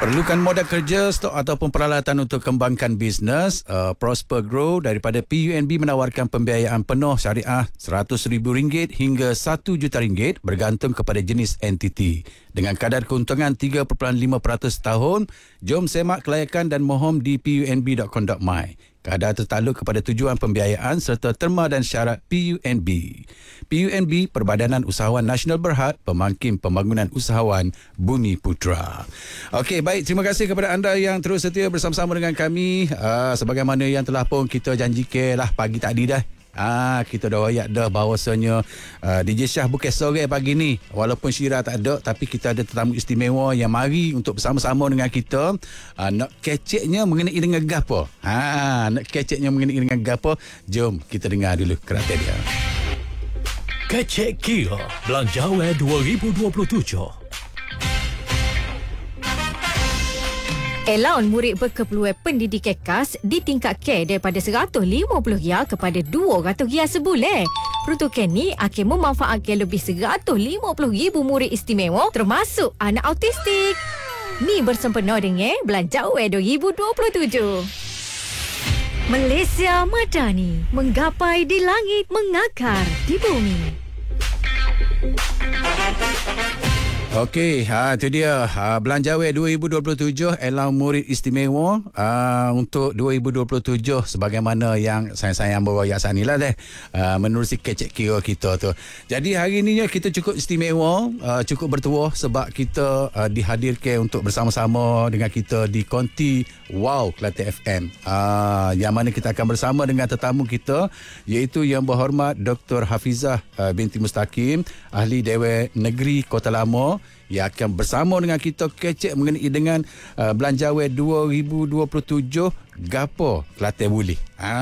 Perlukan modal kerja, stok ataupun peralatan untuk kembangkan bisnes? Prosper Grow daripada PUNB menawarkan pembiayaan penuh syariah RM100,000 hingga RM1 juta bergantung kepada jenis entiti. Dengan kadar keuntungan 3.5% tahun, jom semak kelayakan dan mohon di punb.com.my. Kadar tertakluk kepada tujuan pembiayaan serta terma dan syarat PUNB. PUNB, Perbadanan Usahawan Nasional Berhad, Pemangkin Pembangunan Usahawan Bumi Putra. Okey, baik. Terima kasih kepada anda yang terus setia bersama-sama dengan kami. Sebagaimana yang telah pun kita janjikan lah pagi tadi dah. Kita dah wayak dah bahawasanya DJ Syah bukan sore pagi ni. Walaupun Syira tak ada, tapi kita ada tetamu istimewa yang mari untuk bersama-sama dengan kita. Nak keceknya mengenai dengan gapo? Nak keceknya mengenai dengan gapo? Jom kita dengar dulu kereta dia. Kecek Kira Belanjawan 2027. Allowance murid berkeperluan pendidikan khas ditingkatkan daripada RM150 kepada RM200 sebulan. Peruntukan ni akan memanfaatkan lebih RM150,000 murid istimewa termasuk anak autistik. Ni bersempena dengan Belanjawan 2027. Malaysia Madani, menggapai di langit, mengakar di bumi. Okey, itu dia Belanjawan 2027 Allowance murid istimewa untuk 2027 sebagaimana yang sayang-sayang berwayak saat ni lah menerusi kecek kira kita tu. Jadi hari ni kita cukup istimewa, cukup bertuah sebab kita dihadirkan untuk bersama-sama dengan kita di Konti Wow Kelantan FM. Yang mana kita akan bersama dengan tetamu kita iaitu Yang Berhormat Dr. Hafizah binti Mustaqim, Ahli Dewan Negeri Kota Lama, yang akan bersama dengan kita kecek mengenai dengan Belanjawan 2027 gapo Kelantan boleh.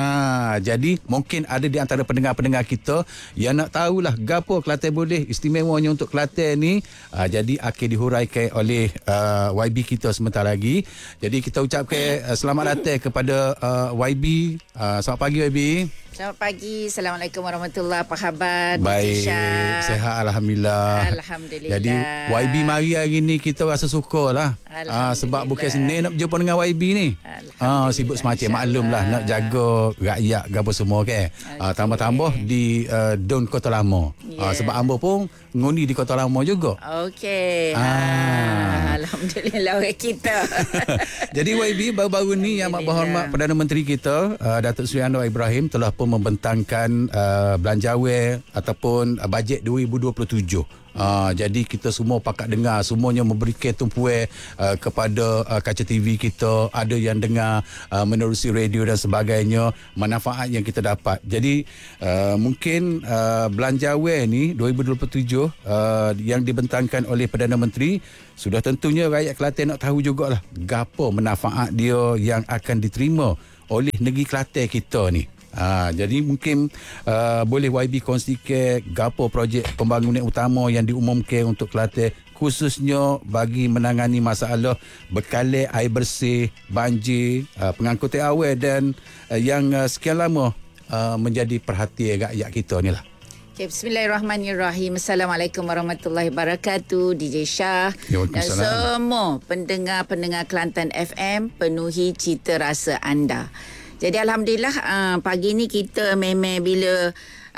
Jadi mungkin ada di antara pendengar-pendengar kita yang nak tahulah gapo Kelantan boleh istimewanya untuk Kelantan ni. Jadi akan dihuraikan oleh YB kita sebentar lagi. Jadi kita ucapkan selamat datang kepada YB. Selamat pagi YB. Selamat pagi. Assalamualaikum warahmatullahi wabarakatuh. Apa khabar? Baik. Sehat Alhamdulillah. Alhamdulillah. Jadi YB mari hari ni kita rasa syukur lah. Sebab bukan senang nak berjumpa dengan YB ni. Sibuk semacam maklum lah nak jaga rakyat apa semua kan. Tambah-tambah di Don Kota Lama. Sebab hamba pun ngundi di Kota Lama juga. Okey. Alhamdulillah orang kita. Jadi YB baru-baru ni Yang Berhormat Perdana Menteri kita Datuk Seri Anwar Ibrahim telah pun membentangkan belanjawan ataupun bajet 2027. Jadi kita semua pakat dengar, semuanya memberikan tumpuan kepada kaca TV kita, ada yang dengar menerusi radio dan sebagainya, manfaat yang kita dapat. Jadi mungkin belanjawan ni 2027 yang dibentangkan oleh Perdana Menteri, sudah tentunya rakyat Kelantan nak tahu jugalah gapo manfaat dia yang akan diterima oleh negeri Kelantan kita ni. Jadi mungkin boleh YB kongsikan gapo projek pembangunan utama yang diumumkan untuk Kelantan, khususnya bagi menangani masalah bekalan air bersih, banjir, pengangkutan awal dan yang sekian lama menjadi perhatian rakyat kita ni lah. Okay, Bismillahirrahmanirrahim. Assalamualaikum warahmatullahi wabarakatuh. DJ Syah dan semua pendengar-pendengar Kelantan FM, penuhi cita rasa anda. Jadi Alhamdulillah pagi ni kita memang bila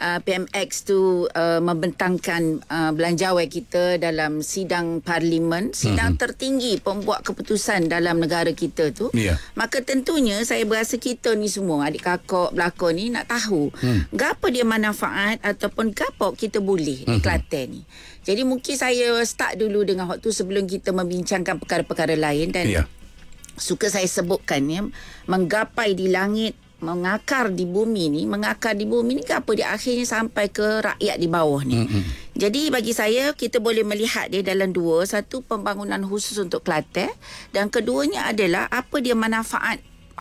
PMX tu membentangkan belanjawan kita dalam sidang parlimen, sidang tertinggi pembuat keputusan dalam negara kita tu, maka tentunya saya berasa kita ni semua adik kakak belakang ni nak tahu gapo dia manfaat ataupun gapo kita boleh di Kelantan ni. Jadi mungkin saya start dulu dengan waktu sebelum kita membincangkan perkara-perkara lain dan suka saya sebutkan menggapai di langit, mengakar di bumi ni. Mengakar di bumi ni apa dia akhirnya sampai ke rakyat di bawah ni. Jadi bagi saya kita boleh melihat dia dalam dua. Satu, pembangunan khusus untuk Kelantan, dan keduanya adalah apa dia manfaat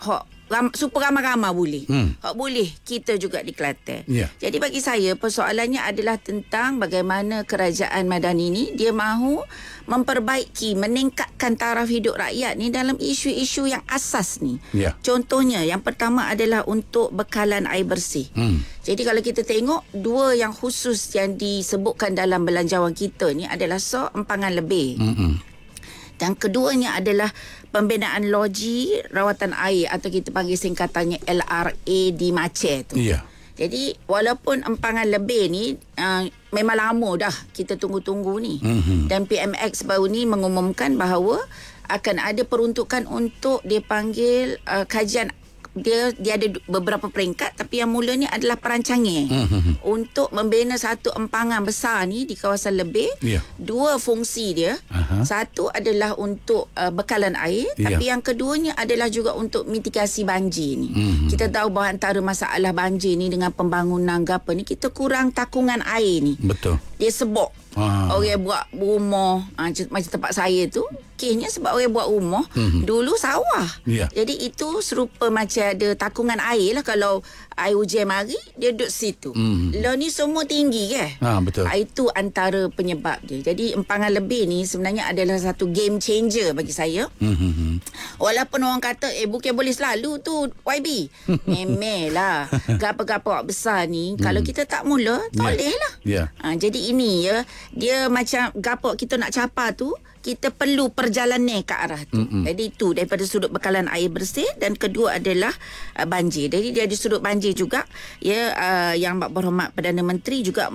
supaya ramai-ramai boleh. Boleh kita juga di Kelantan. Jadi bagi saya persoalannya adalah tentang bagaimana kerajaan Madani ni dia mahu memperbaiki, meningkatkan taraf hidup rakyat ni dalam isu-isu yang asas ni. Contohnya yang pertama adalah untuk bekalan air bersih. Jadi kalau kita tengok dua yang khusus yang disebutkan dalam belanjawan kita ni adalah empangan lebih. Yang keduanya adalah pembinaan loji rawatan air atau kita panggil singkatannya LRA di Macer tu. Ya. Jadi walaupun empangan lebih ni memang lama dah kita tunggu-tunggu ni. Dan PMX baru ni mengumumkan bahawa akan ada peruntukan untuk dia panggil kajian. Dia ada beberapa peringkat, tapi yang mula ni adalah perancangan untuk membina satu empangan besar ni di kawasan lebih. Dua fungsi dia. Satu adalah untuk bekalan air, tapi yang keduanya adalah juga untuk mitigasi banjir ni. Kita tahu bahawa antara masalah banjir ni dengan pembangunan gapa ni, kita kurang takungan air ni. Betul. Dia sebab orang buat rumah macam tempat saya tu, kesnya sebab orang buat rumah dulu sawah. Jadi itu serupa macam ada takungan air lah. Kalau air hujan mari, dia duduk situ. Lah ni semua tinggi ke? Betul. Itu antara penyebab dia. Jadi empangan lebih ni sebenarnya adalah satu game changer bagi saya. Walaupun orang kata bukan boleh selalu tu YB. Memelah gapa-gapa besar ni kalau kita tak mula tak boleh lah. Jadi ini ya, dia macam gapa kita nak capai tu, kita perlu perjalanan ke arah tu. Jadi itu daripada sudut bekalan air bersih, dan kedua adalah banjir. Jadi dari sudut banjir juga ya, yang berhormat Perdana Menteri juga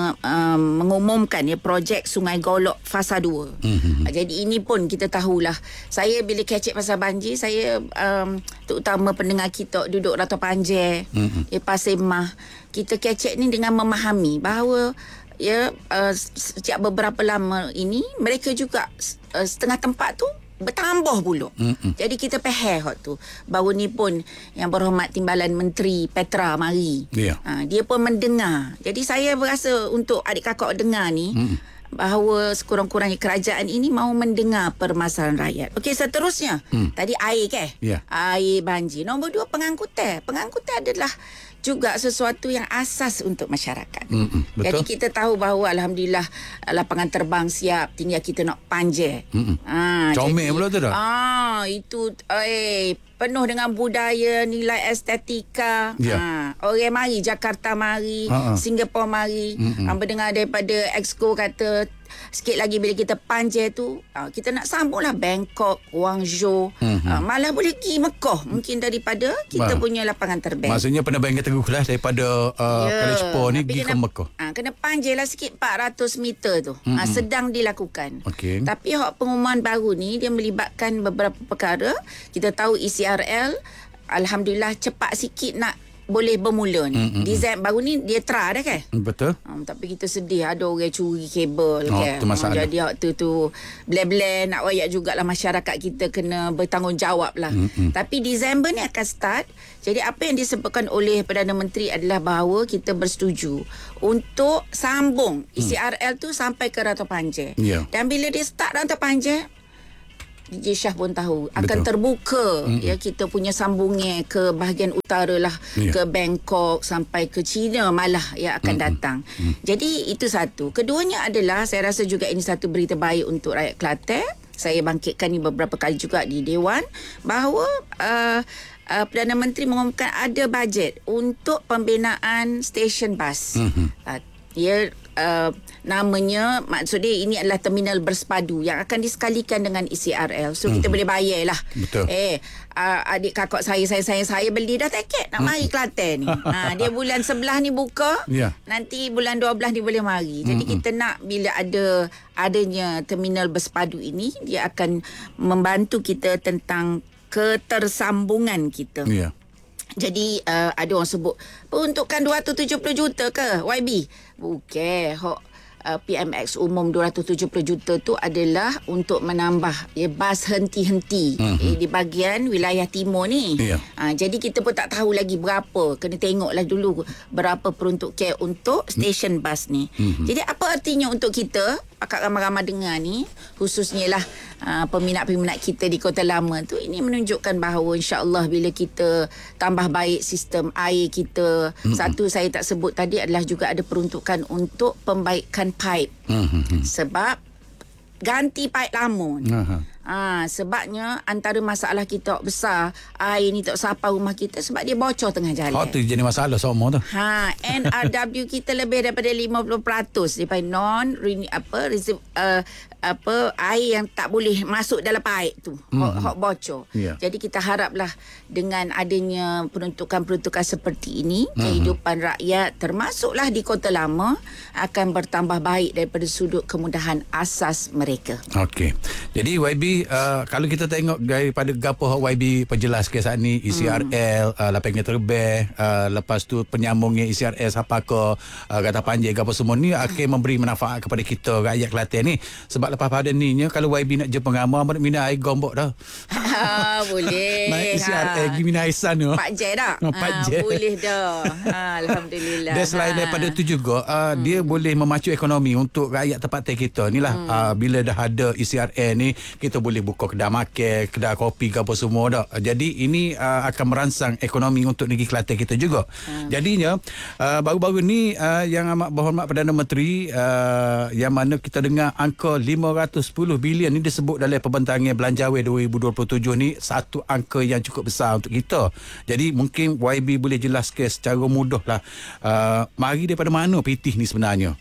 mengumumkan ya projek Sungai Golok fasa 2. Jadi ini pun kita tahulah. Saya bila kecek pasal banjir, saya terutama pendengar kita duduk Rata Panjang, Pasir Mah, kita kecek ni dengan memahami bahawa ya, sejak beberapa lama ini mereka juga setengah tempat tu bertambah pula. Jadi kita faham hak tu. Baru ni pun yang berhormat Timbalan Menteri Petra mari. Dia pun mendengar. Jadi saya berasa untuk adik kakak dengar ni, bahawa sekurang-kurangnya kerajaan ini mahu mendengar permasalahan rakyat. Okey, seterusnya. Tadi air ke? Air banjir. Nombor 2, pengangkutan. Pengangkutan adalah juga sesuatu yang asas untuk masyarakat. Betul. Jadi kita tahu bahawa alhamdulillah lapangan terbang siap, tinggal kita nak panjang. Comel pula tu dah. Itu penuh dengan budaya, nilai estetika. Orang mari, Jakarta mari, Singapura mari. Mendengar daripada Exco kata sikit lagi bila kita panjang tu, kita nak sambunglah Bangkok, Guangzhou, malah boleh pergi Mekah mungkin daripada kita punya lapangan terbang. Maksudnya penerbangan terguh lah daripada Kuala Lumpur ni pergi ke Mekah. Kena panjang lah sikit, 400 meter tu. Sedang dilakukan. Tapi pengumuman baru ni dia melibatkan beberapa perkara. Kita tahu ECRL alhamdulillah cepat sikit nak boleh bermula ni. Design baru ni dia try dah kan? Betul. Tapi kita sedih ada orang curi kabel kan. Itu masalah. Jadi waktu tu bleh-bleh nak wayak jugalah masyarakat kita kena bertanggungjawab lah. Tapi Disember ni akan start. Jadi apa yang disebutkan oleh Perdana Menteri adalah bahawa kita bersetuju untuk sambung ECRL tu sampai ke Rata Panjang. Dan bila dia start Rata Panjang, DJ Shah pun tahu akan terbuka ya, kita punya sambungnya ke bahagian utara lah, ke Bangkok sampai ke China malah ya akan datang. Jadi itu satu. Keduanya adalah saya rasa juga ini satu berita baik untuk rakyat Kelantan. Saya bangkitkan ni beberapa kali juga di Dewan bahawa Perdana Menteri mengumumkan ada bajet untuk pembinaan stesen bas. Namanya, maksudnya ini adalah terminal bersepadu yang akan disekalikan dengan ECRL. So kita boleh bayar lah. Betul. Adik kakak saya beli dah tiket nak mari Kelantan ni. Dia bulan 11 ni buka. Nanti bulan 12 dia boleh mari. Jadi kita nak bila adanya terminal bersepadu ini, dia akan membantu kita tentang ketersambungan kita. Jadi ada orang sebut peruntukan 270 juta ke YB? Bukan. PMX umum 270 juta tu adalah untuk menambah bas henti-henti di bahagian wilayah timur ni. Jadi kita pun tak tahu lagi berapa. Kena tengoklah dulu berapa peruntukan untuk stesen bas ni. Jadi apa artinya untuk kita, pakar ramai-ramai dengar ni, khususnya lah peminat-peminat kita di Kota Lama tu, ini menunjukkan bahawa insya-Allah bila kita tambah baik sistem air kita, satu saya tak sebut tadi adalah juga ada peruntukan untuk pembaikan pipe. Sebab ganti pipe lama ni. Sebabnya antara masalah kita besar, air ni tak sampai rumah kita sebab dia bocor tengah jalan. Tu jadi masalah semua tu. NRW kita lebih daripada 50% daripada air yang tak boleh masuk dalam paip tu. Hok bocor. Yeah. Jadi kita haraplah dengan adanya peruntukan-peruntukan seperti ini, kehidupan rakyat termasuklah di Kota Lama akan bertambah baik daripada sudut kemudahan asas mereka. Okey. Jadi YB, kalau kita tengok daripada gapo YB perjelas ke saat ni ECRL, lapangnya terbeh, lepas tu penyambungnya ECRL siapa ke kata panjang gapo semua ni akan memberi manfaat kepada kita rakyat Kelantan ni. Sebab lepas pada ni kalau YB nak jumpa pengamal minat air gombok dah. Boleh. Naik ECRL pergi minat air sana. Pak Jai dah. Pak Jai. Boleh dah. Alhamdulillah. Dan selain daripada tu juga dia boleh memacu ekonomi untuk rakyat tempatan kita ni lah. Bila dah ada ECRL ni, kita boleh buka kedai makan, kedai kopi ke apa semua dah. Jadi ini akan merangsang ekonomi untuk negeri Kelantan kita juga. Jadinya baru-baru ni yang amat berhormat Perdana Menteri yang mana kita dengar angka 510 bilion ni disebut dalam pembentangan Belanjawan 2027 ni, satu angka yang cukup besar untuk kita. Jadi mungkin YB boleh jelaskan secara mudah lah mari daripada mana PT ni sebenarnya.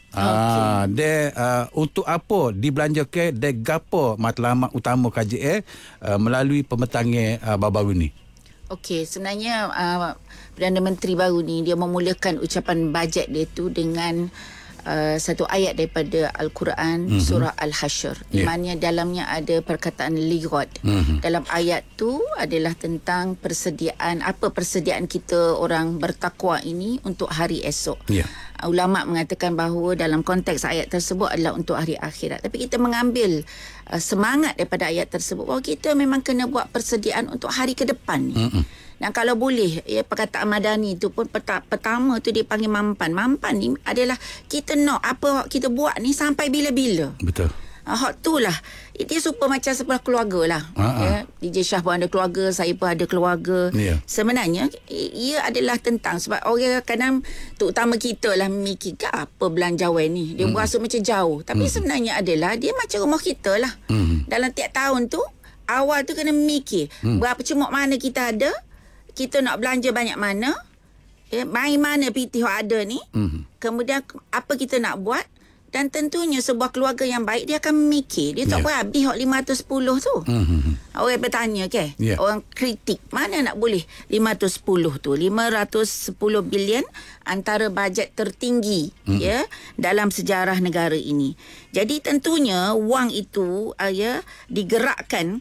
Untuk apa dibelanjakan dan gapo matlamat utama KJL melalui pembentangan baru-baru ni. Okey, sebenarnya Perdana Menteri baru ni dia memulakan ucapan bajet dia tu dengan satu ayat daripada Al-Quran, surah Al-Hashr, di mana dalamnya ada perkataan ligot. Dalam ayat tu adalah tentang persediaan kita orang bertakwa ini untuk hari esok. Ulama mengatakan bahawa dalam konteks ayat tersebut adalah untuk hari akhirat. Tapi kita mengambil semangat daripada ayat tersebut bahawa kita memang kena buat persediaan untuk hari ke depan ni. Dan kalau boleh, perkataan Madani tu pun pertama tu dia panggil mampan. Mampan ni adalah kita nak apa kita buat ni sampai bila-bila. Betul. Hak tu lah. Dia super macam sebuah keluarga lah. DJ Shah pun ada keluarga, saya pun ada keluarga. Sebenarnya ia adalah tentang, sebab orang kadang terutama kita lah memikir apa belanjawan ni. Dia berasa macam jauh. Tapi sebenarnya adalah dia macam rumah kita lah. Dalam tiap tahun tu awal tu kena memikir berapa cemok mana kita ada, kita nak belanja banyak mana, main mana PT yang ada ni, kemudian apa kita nak buat. Dan tentunya sebuah keluarga yang baik dia akan memikir, dia tak boleh habis 510 tu. Orang bertanya orang kritik, mana nak boleh 510 tu, 510 bilion antara bajet tertinggi dalam sejarah negara ini. Jadi tentunya wang itu digerakkan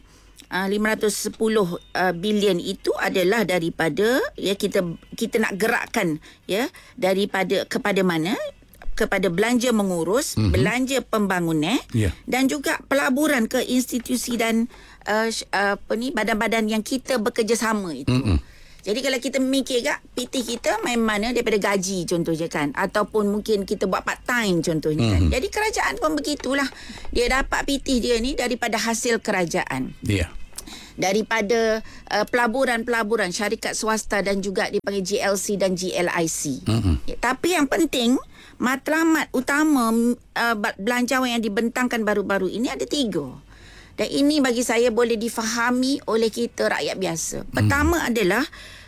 510 bilion itu adalah daripada kita nak gerakkan daripada kepada mana, kepada belanja mengurus, belanja pembangunan dan juga pelaburan ke institusi dan badan-badan yang kita bekerjasama itu. Jadi kalau kita memikir PT kita main mana daripada gaji contohnya kan, ataupun mungkin kita buat part time contohnya kan. Jadi kerajaan pun begitulah. Dia dapat PT dia ni daripada hasil kerajaan. Daripada pelaburan-pelaburan syarikat swasta dan juga dipanggil GLC dan GLIC. Tapi yang penting, matlamat utama belanjawan yang dibentangkan baru-baru ini ada 3. Dan ini bagi saya boleh difahami oleh kita rakyat biasa. Pertama adalah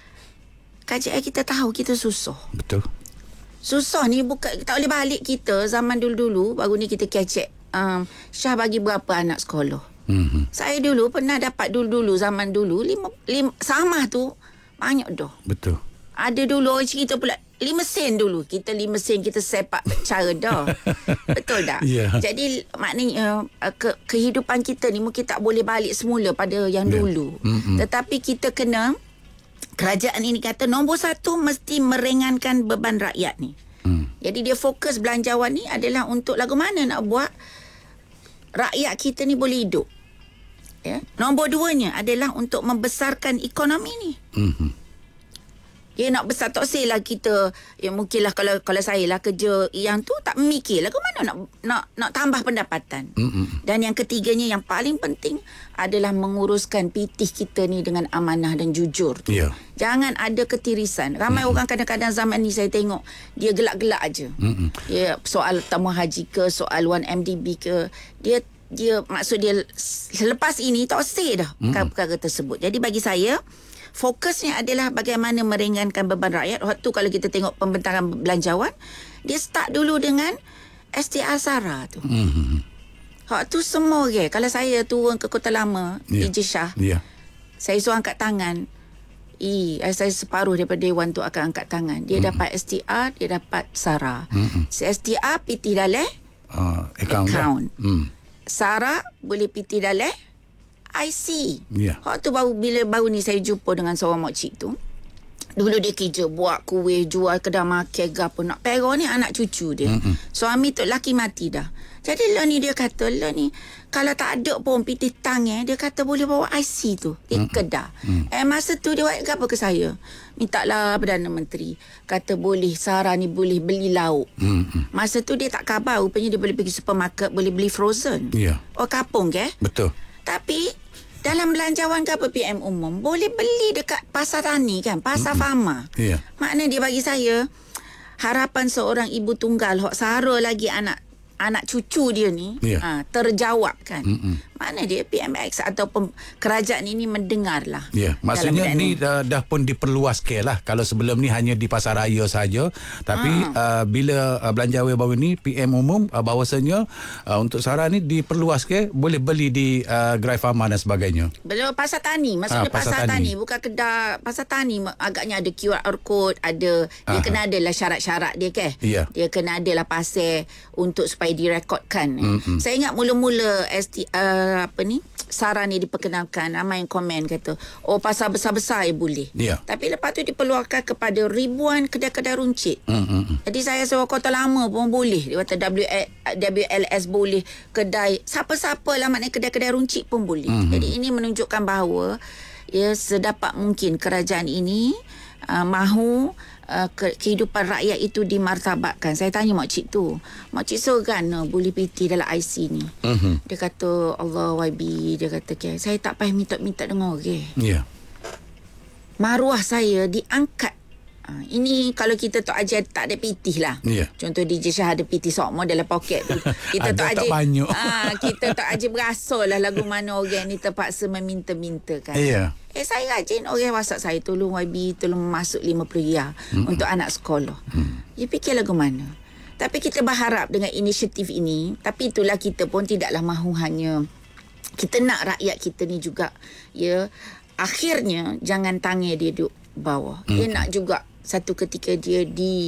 KJL kita tahu kita susah. Betul. Susah ni bukan tak boleh balik kita zaman dulu-dulu. Baru ni kita kecek Syah bagi berapa anak sekolah. Saya dulu pernah dapat dulu zaman dulu 5 samah tu banyak dah. Betul. Ada dulu orang cerita pula 5 sen dulu. Kita 5 sen kita sepak cara dah. Betul tak? Jadi maknanya kehidupan kita ni mungkin tak boleh balik semula pada yang dulu. Tetapi kita kena, kerajaan ini kata nombor 1 mesti meringankan beban rakyat ni. Jadi dia fokus belanjawan ni adalah untuk lagu mana nak buat rakyat kita ni boleh hidup. Nombor 2-nya adalah untuk membesarkan ekonomi ni. Dia nak besar, tak lah kita mungkinlah kalau saya lah kerja yang tu tak memikir lagu mana nak tambah pendapatan. Dan yang ketiganya yang paling penting adalah menguruskan PT kita ni dengan amanah dan jujur. Jangan ada ketirisan. Ramai orang kadang-kadang zaman ni saya tengok dia gelak-gelak aja. Soal tamu haji ke, soal 1MDB ke, dia dia maksud dia selepas ini tak say dah perkara tersebut. Jadi bagi saya fokusnya adalah bagaimana meringankan beban rakyat. Waktu kalau kita tengok pembentaran belanjawan, dia start dulu dengan STR SARA tu. Waktu semua kalau saya turun ke Kota Lama, DJ Shah, saya suruh angkat tangan. Saya separuh daripada Dewan tu akan angkat tangan. Dia dapat STR, dia dapat SARA. STR PT Daleh account. SARA boleh PT Daleh IC. Waktu baru ni saya jumpa dengan seorang makcik tu. Dulu dia kerja buat kuih, jual kedai makan ke apa. Nak pera ni anak cucu dia. Suami tu laki mati dah. Jadi lah ni dia kata, lah ni kalau tak ada pun PT tang dia kata boleh bawa IC tu di kedai. Masa tu dia buat apa ke saya? Mintalah Perdana Menteri. Kata boleh SARA ni boleh beli lauk. Masa tu dia tak khabar. Rupanya dia boleh pergi supermarket, boleh beli frozen. Oh kapung ke? Betul. Tapi dalam belanjawan ke apa PM umum boleh beli dekat pasar tani kan, pasar farma. Maknanya dia bagi saya harapan seorang ibu tunggal hok sara lagi anak cucu dia ni terjawab kan. Mana dia PMX ataupun kerajaan ini mendengar lah. Maksudnya ni dah pun diperluas ke lah. Kalau sebelum ni hanya di pasar raya saja, tapi bila belanjawan baru ni PM umum bahawasanya untuk SARA ni diperluas ke, boleh beli di gerai farma dan sebagainya. Belum pasar tani, maksudnya pasar tani bukan kedai pasar tani. Agaknya ada QR code, ada dia kena ada lah syarat-syarat dia ke. Dia kena ada lah pasal untuk supaya direkodkan. Saya ingat mula-mula SARA ni diperkenalkan, ramai yang komen kata pasar besar-besar boleh. Tapi lepas tu diperluaskan kepada ribuan kedai-kedai runcit. Jadi saya suruh Kota Lama pun boleh. Dia kata WLS boleh, kedai siapa-siapa lah, maknanya kedai-kedai runcit pun boleh. Jadi ini menunjukkan bahawa sedapat mungkin kerajaan ini mahu kehidupan rakyat itu dimartabatkan. Saya tanya makcik tu, makcik seorang boleh PT dalam IC ni. Dia kata Allah YB, dia kata saya tak payah minta-minta dengan orang. Maruah saya diangkat. Ini kalau kita tak ajar tak ada PT lah. Contoh DJ Shah ada PT sokmo dalam poket tu. Kita tak ajar banyak. Kita tak ajar berasa lah lagu mana orang ni terpaksa meminta-minta kan. Saya rajin orang WhatsApp saya, tolong YB, tolong masuk RM50 untuk anak sekolah. You fikir lagu mana? Tapi kita berharap dengan inisiatif ini, tapi itulah kita pun tidaklah mahu hanya kita nak rakyat kita ni juga akhirnya jangan tangan dia duduk bawah. Dia nak juga satu ketika dia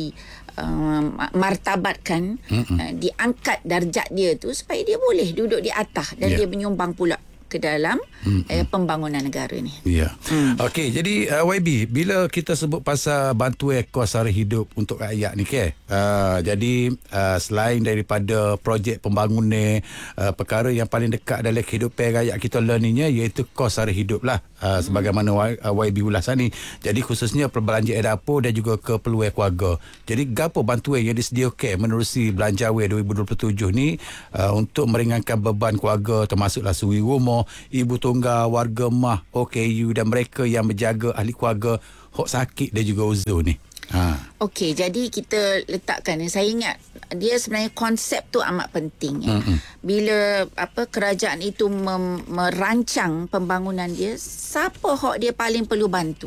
martabatkan, diangkat darjat dia tu supaya dia boleh duduk di atas dan dia menyumbang pula ke dalam pembangunan negara ni. Okey, jadi YB, bila kita sebut pasal bantuan kos sara hidup untuk rakyat ni jadi selain daripada projek pembangunan, perkara yang paling dekat dalam kehidupan rakyat kita ni iaitu kos sara hidup lah, sebagaimana YB ulasan ni. Jadi khususnya perbelanjaan dapur dan juga keperluan keluarga. Jadi gapo bantuan yang disediakan menerusi Belanjawan 2027 ni untuk meringankan beban keluarga, termasuklah suri rumah, ibu tunggal, warga mah, OKU dan mereka yang menjaga ahli keluarga hok sakit dan juga uzur ni. Okey, jadi kita letakkan, saya ingat dia sebenarnya konsep tu amat penting. Bila kerajaan itu merancang pembangunan dia, siapa hok dia paling perlu bantu?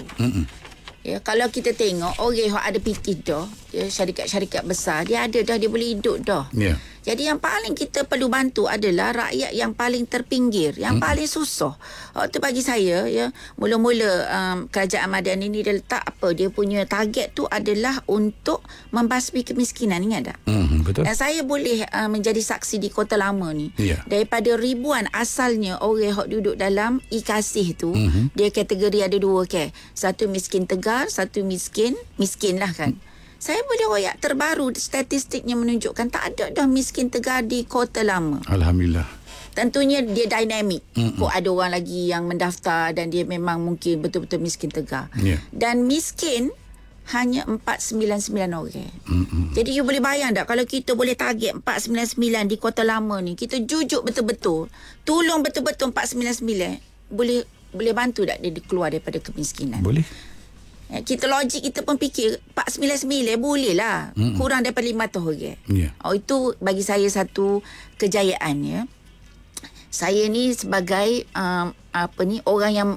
Kalau kita tengok orang yang ada PT dah, syarikat-syarikat besar, dia ada dah, dia boleh hidup dah. Jadi yang paling kita perlu bantu adalah rakyat yang paling terpinggir, yang paling susah. Waktu bagi saya, mula-mula kerajaan Madani ni dia letak dia punya target tu adalah untuk membasmi kemiskinan. Ingat tak? Betul. Dan saya boleh menjadi saksi di Kota Lama ni. Daripada ribuan asalnya orang yang duduk dalam e-kasih tu, dia kategori ada dua satu miskin tegar, satu miskin lah kan. Saya boleh royak terbaru statistiknya menunjukkan tak ada dah miskin tegar di Kota Lama. Alhamdulillah. Tentunya dia dinamik. Kok ada orang lagi yang mendaftar dan dia memang mungkin betul-betul miskin tegar. Dan miskin hanya 499 orang. Jadi you boleh bayang tak kalau kita boleh target 499 di Kota Lama ni, kita jujuk betul-betul, tolong betul-betul 499, boleh bantu tak dia keluar daripada kemiskinan? Boleh. Kita logik, kita pun fikir 499 boleh lah, kurang daripada 500 orang. Itu bagi saya satu kejayaan Saya ni sebagai orang yang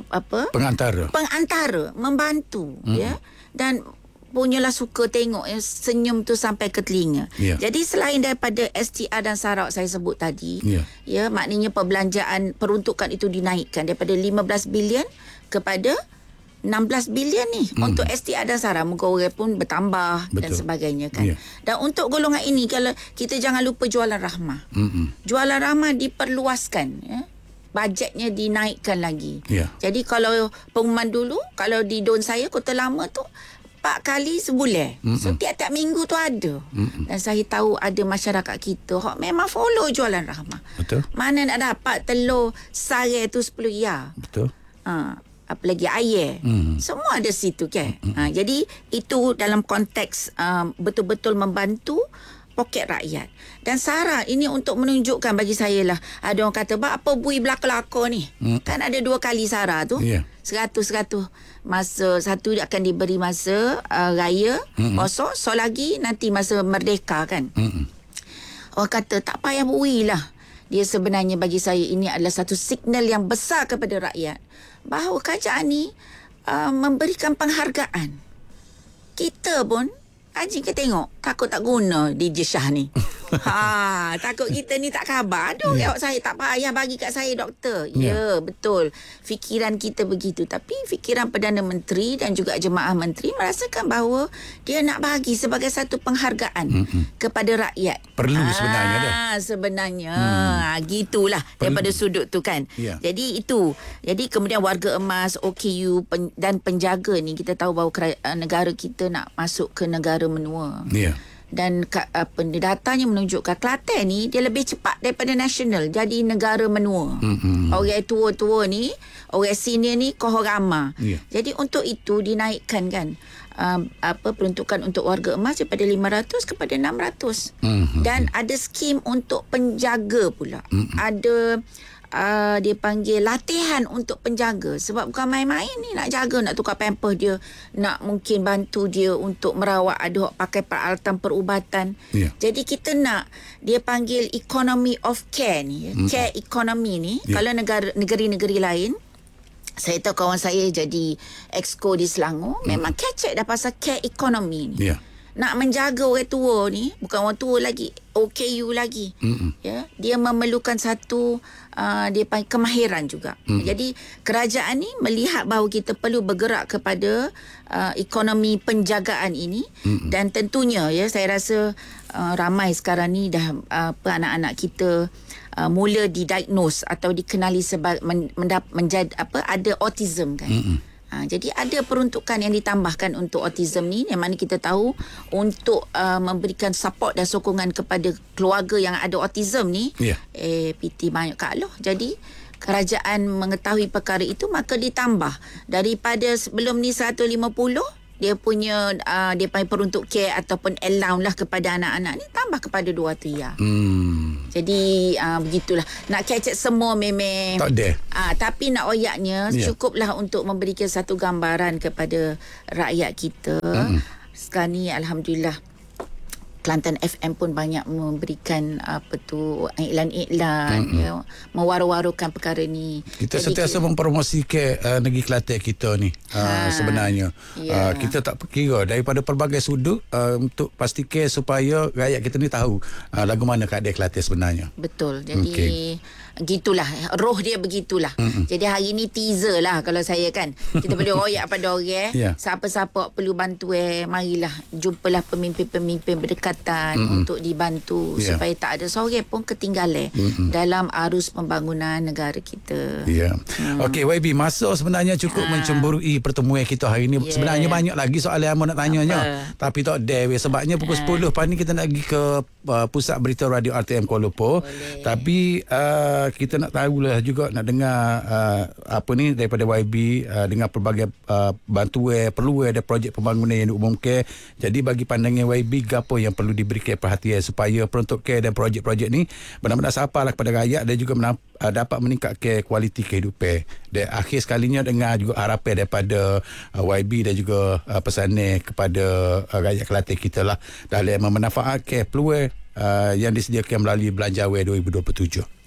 pengantara, membantu ya, dan punyalah suka tengok senyum tu sampai ke telinga. Jadi selain daripada STR dan Sarawak saya sebut tadi, ya, maknanya perbelanjaan peruntukan itu dinaikkan daripada 15 bilion kepada 16 bilion ni untuk STR dan Sarawak. Muka orang pun bertambah. Betul. Dan sebagainya kan. Dan untuk golongan ini, kalau kita jangan lupa jualan rahmah. Jualan rahmah diperluaskan ya. Bajetnya dinaikkan lagi. Jadi kalau pengumuman dulu, kalau di Don saya Kota Lama tu 4 kali sebulan. So tiap-tiap minggu tu ada. Dan saya tahu ada masyarakat kita memang follow jualan rahmah. Betul. Mana nak dapat telur sare tu 10 ya. Betul. Apa lagi air. Semua ada situ kan. Jadi itu dalam konteks betul-betul membantu poket rakyat. Dan Sarah ini untuk menunjukkan bagi saya lah. Ada orang kata, apa bui belaka-laka ni? Kan ada 2 kali Sarah tu. 100 masa satu akan diberi masa raya kosong, so lagi nanti masa merdeka kan. Orang kata tak payah bui lah. Dia sebenarnya bagi saya ini adalah satu signal yang besar kepada rakyat bahawa kerajaan ni memberikan penghargaan. Kita pun Haji kita tengok takut tak guna DJ Shah ni. Takut kita ni tak khabar. Ada orang saya tak payah bagi kat saya doktor. Ya, betul. Fikiran kita begitu. Tapi fikiran Perdana Menteri dan juga Jemaah Menteri merasakan bahawa dia nak bagi sebagai satu penghargaan kepada rakyat. Perlu sebenarnya dah. Sebenarnya gitulah daripada sudut tu kan. Jadi itu. Jadi kemudian warga emas, OKU dan penjaga ni, kita tahu bahawa negara kita nak masuk ke negara menua. Dan datanya menunjukkan Kelantan ni dia lebih cepat daripada nasional jadi negara menua. Orang tua-tua ni, orang senior ni kohor ramah. Jadi untuk itu dinaikkan kan peruntukan untuk warga emas daripada 500 kepada 600. Dan ada skim untuk penjaga pula. Ada dia panggil latihan untuk penjaga, sebab bukan main-main ni nak jaga, nak tukar pampers dia, nak mungkin bantu dia untuk merawat, ada orang pakai peralatan perubatan. Jadi kita nak dia panggil economy of care ni, care economy ni. Kalau negeri-negeri lain, saya tahu kawan saya jadi exco di Selangor, memang kecek dah pasal care economy ni. Nak menjaga orang tua ni, bukan orang tua lagi, OKU lagi. Ya, dia memerlukan satu dia panggil kemahiran juga. Jadi kerajaan ni melihat bahawa kita perlu bergerak kepada ekonomi penjagaan ini. Dan tentunya ya, saya rasa ramai sekarang ni dah anak-anak kita mula didiagnose atau dikenali sebagai menjadi ada autism kan. Jadi ada peruntukan yang ditambahkan untuk autism ni, yang mana kita tahu untuk memberikan support dan sokongan kepada keluarga yang ada autism ni. PT banyak Kak Loh. Jadi kerajaan mengetahui perkara itu, maka ditambah daripada sebelum ni 150 dia punya dia panggil peruntuk care ataupun allowance lah kepada anak-anak ni, tambah kepada 200 ya. Jadi begitulah. Nak kecek semua memang tak ada. Tapi nak oyaknya cukuplah untuk memberikan satu gambaran kepada rakyat kita. Sekarang ni alhamdulillah Kelantan FM pun banyak memberikan iklan-iklan, mewar-warukan perkara ni. Kita sentiasa mempromosikan negeri Kelantan kita ni sebenarnya. Kita tak kira daripada pelbagai sudut untuk pastikan supaya rakyat kita ni tahu lagu mana keadaan Kelantan sebenarnya. Betul. Jadi gitulah, roh dia begitulah. Jadi hari ni teaser lah kalau saya kan. Kita boleh royak pada orang. Siapa-siapa perlu bantuan, marilah jumpalah pemimpin-pemimpin berdekatan untuk dibantu supaya tak ada seorang pun ketinggalan dalam arus pembangunan negara kita. Okey YB, masa sebenarnya cukup mencemburui pertemuan kita hari ni. Sebenarnya banyak lagi soalan yang nak tanyanya. Tapi tak ada, sebabnya pukul 10 pagi ni kita nak pergi ke pusat berita radio RTM Kuala Lumpur. Tapi kita nak tahulah juga, nak dengar apa ni daripada YB, dengan pelbagai bantuan, perlu ada projek pembangunan yang diumumkan. Jadi bagi pandangan YB, apa yang perlu diberikan perhatian supaya peruntukan dan projek-projek ni benar-benar sampailah kepada rakyat dan juga dapat meningkatkan kualiti kehidupan. Dan akhir sekalinya dengar juga harapan daripada YB dan juga pesanan kepada rakyat Kelantan kita lah dalam memanfaatkan peluang yang disediakan melalui Belanja Awal 2027.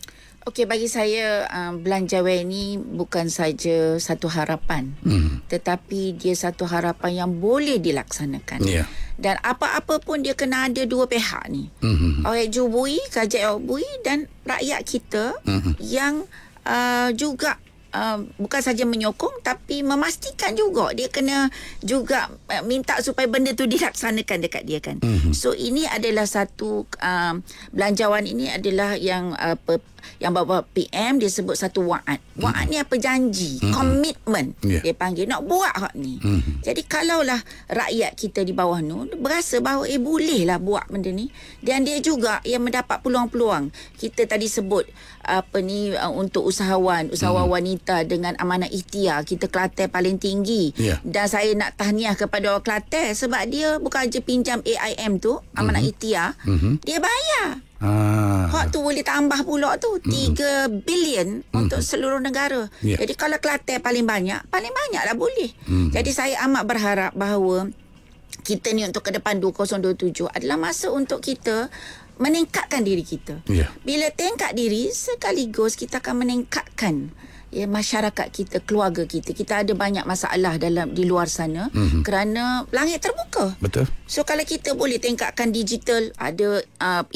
Okey, bagi saya belanjawan ini bukan saja satu harapan, tetapi dia satu harapan yang boleh dilaksanakan. Ya. Dan apa-apa pun dia kena ada dua pihak ni. Orang jubui, kerajaan jubui dan rakyat kita yang juga bukan saja menyokong tapi memastikan juga dia kena juga minta supaya benda tu dilaksanakan dekat dia kan. So ini adalah satu belanjawan ini adalah yang Bapak PM dia sebut satu wa'ad. Wa'ad ni apa? Janji, komitmen. Dia panggil nak buat hak ni. Jadi kalaulah rakyat kita di bawah tu berasa bahawa bolehlah buat benda ni, dan dia juga yang mendapat peluang-peluang. Kita tadi sebut untuk usahawan wanita dengan amanah ikhtiar, kita Kelantan paling tinggi. Dan saya nak tahniah kepada orang Kelantan sebab dia bukan je pinjam AIM tu, amanah ikhtiar, dia bayar. Hak tu boleh tambah pula tu 3 bilion untuk seluruh negara. Jadi kalau Kelantan paling banyaklah boleh. Jadi saya amat berharap bahawa kita ni untuk ke depan 2027 adalah masa untuk kita meningkatkan diri kita. Bila tingkat diri, sekaligus kita akan meningkatkan masyarakat kita, keluarga kita. Kita ada banyak masalah di luar sana kerana langit terbuka. Betul. So kalau kita boleh tingkatkan digital, ada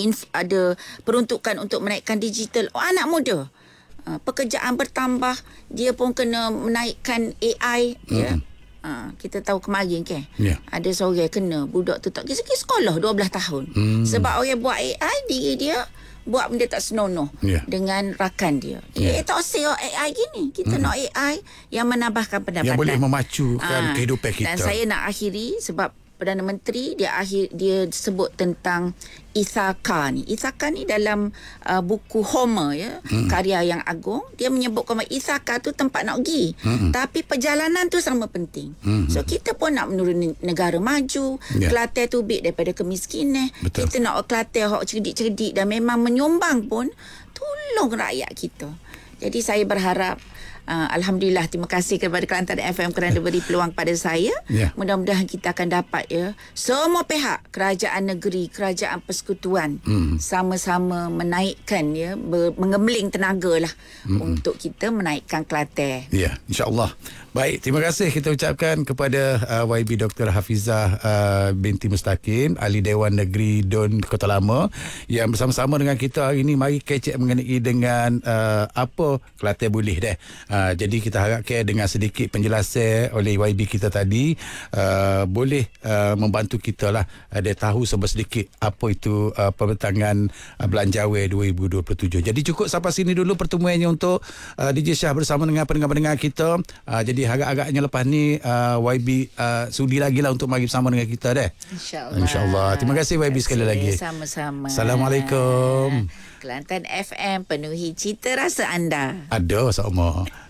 peruntukan untuk menaikkan digital. Anak muda, pekerjaan bertambah, dia pun kena menaikkan AI. Kita tahu kemarin ada seorang kena, budak tu tak pergi sekolah 12 tahun. Sebab orang buat AI, diri dia buat benda tak senonoh dengan rakan dia. Tak usah AI gini. Kita nak AI yang menambahkan pendapatan, yang boleh memacukan kehidupan kita. Dan saya nak akhiri sebab Perdana Menteri dia sebut tentang Ithaka ni. Ithaka ni dalam buku Homer karya yang agung, dia menyebutkan Ithaka tu tempat nak pergi. Tapi perjalanan tu sama penting. So kita pun nak menurun negara maju. Kelantan tu bit daripada kemiskinan. Betul. Kita nak Kelantan hak cerdik-cerdik dan memang menyumbang pun, tolong rakyat kita. Jadi saya berharap Alhamdulillah, terima kasih kepada Kelantan FM kerana beri peluang pada saya. Mudah-mudahan kita akan dapat semua pihak, kerajaan negeri, kerajaan persekutuan sama-sama menaikkan mengemling tenaga lah untuk kita menaikkan Kelantan. InsyaAllah. Baik, terima kasih kita ucapkan kepada YB Dr. Hafizah binti Mustaqim, Ahli Dewan Negeri Dun Kota Lama, yang bersama-sama dengan kita hari ini mari kecek mengenai dengan apa Kelantan boleh deh. Jadi kita harapkan dengan sedikit penjelasan oleh YB kita tadi boleh membantu kita lah ada tahu sedikit apa itu pembentangan Belanjawan 2027. Jadi cukup sampai sini dulu pertemuannya untuk DJ Shah bersama dengan pendengar-pendengar kita. Jadi agak-agaknya lepas ni YB sudi lagi lah untuk mari bersama dengan kita deh. InsyaAllah. Terima kasih YB sekali lagi. Sama-sama. Assalamualaikum. Kelantan FM penuhi cita rasa anda. Ada sama.